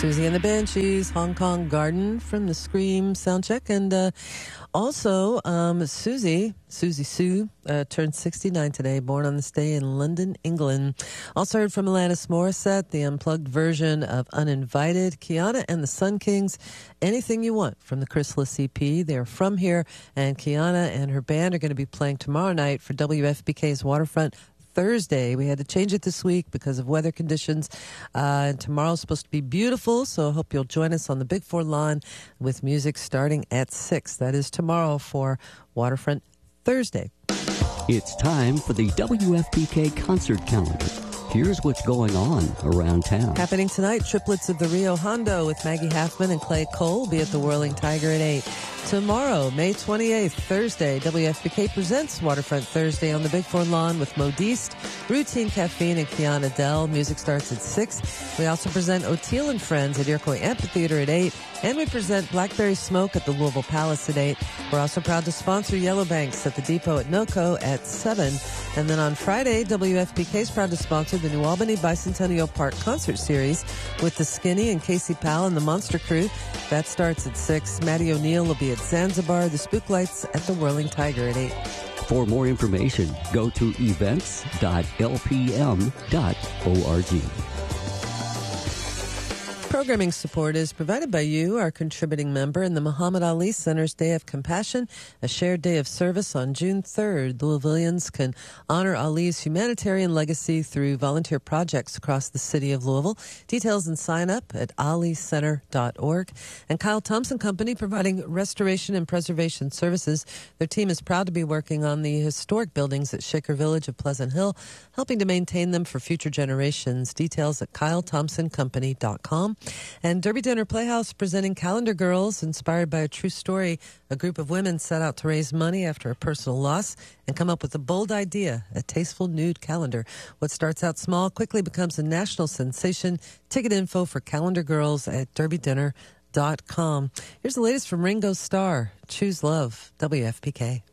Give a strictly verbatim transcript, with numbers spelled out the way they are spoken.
Susie and the Banshees, Hong Kong Garden from the Scream soundcheck. And uh, also, um, Susie, Susie Sue, uh, turned sixty-nine today, born on this day in London, England. Also heard from Alanis Morissette, the unplugged version of Uninvited. Kiana and the Sun Kings, Anything You Want from the Chrysalis E P. They're from here, and Kiana and her band are going to be playing tomorrow night for W F B K's Waterfront Thursday. We had to change it this week because of weather conditions. Uh, and tomorrow's supposed to be beautiful, so I hope you'll join us on the Big Four lawn with music starting at six. That is tomorrow for Waterfront Thursday. It's time for the W F P K concert calendar. Here's what's going on around town. Happening tonight, triplets of the Rio Hondo with Maggie Halfman and Clay Cole will be at the Whirling Tiger at eight. Tomorrow, May twenty-eighth, Thursday, W F P K presents Waterfront Thursday on the Big Four lawn with Modiste, Routine Caffeine, and Kiana Dell. Music starts at six. We also present O'Teal and Friends at Iroquois Amphitheater at eight. And we present Blackberry Smoke at the Louisville Palace at eight. We're also proud to sponsor Yellow Banks at the Depot at NoCo at seven. And then on Friday, W F P K is proud to sponsor the New Albany Bicentennial Park Concert Series with the Skinny and Casey Powell and the Monster Crew. That starts at six. Matty O'Neill will be at Zanzibar, the Spook Lights at the Whirling Tiger at eight. For more information, go to events dot l p m dot org. Programming support is provided by you, our contributing member, in the Muhammad Ali Center's Day of Compassion, a shared day of service on June third. Louisvillians can honor Ali's humanitarian legacy through volunteer projects across the city of Louisville. Details and sign up at ali center dot org. And Kyle Thompson Company providing restoration and preservation services. Their team is proud to be working on the historic buildings at Shaker Village of Pleasant Hill, helping to maintain them for future generations. Details at kyle thompson company dot com. And Derby Dinner Playhouse presenting Calendar Girls, inspired by a true story. A group of women set out to raise money after a personal loss and come up with a bold idea, a tasteful nude calendar. What starts out small quickly becomes a national sensation. Ticket info for Calendar Girls at derby dinner dot com. Here's the latest from Ringo Starr. Choose Love, W F P K.